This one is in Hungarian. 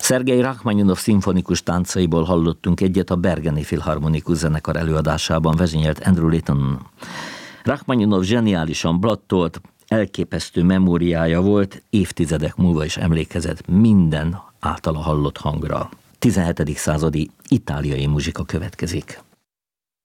Szergej Rachmaninov szimfonikus táncaiból hallottunk egyet a Bergeni Filharmonikus zenekar előadásában vezényelt Andrew Litton. Rachmaninov zseniálisan blattolt, elképesztő memóriája volt, évtizedek múlva is emlékezett minden általa hallott hangra. 17. századi itáliai muzsika következik.